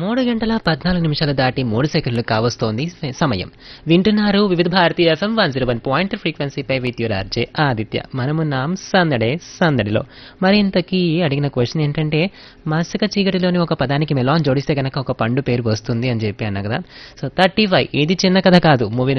3 గంటల 14 నిమిషాలు దాటి 3 సెకండ్లు కావస్తోంది సమయం. వింటున్నారు వివిధ Bharati FM 101.3 ఫ్రీక్వెన్సీపై with your RJ Aditya. మనమున్నాం సందడిలో. మరి ఇంతకీ అడిగిన క్వశ్చన్ ఏంటంటే, మసక చీకటిలోని ఒక పదానికి మెలాన్ జోడిస్తే గనక ఒక పండు పేరు వస్తుంది అని చెప్పి అన్నా కదా. సో 35 ఇది చిన్న కథ కాదు. మూవీ